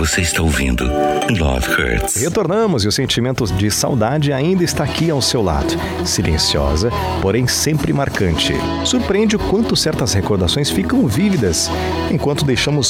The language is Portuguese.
Você está ouvindo Love Hurts. Retornamos e o sentimento de saudade ainda está aqui ao seu lado. Silenciosa, porém sempre marcante. Surpreende o quanto certas recordações ficam vívidas enquanto deixamos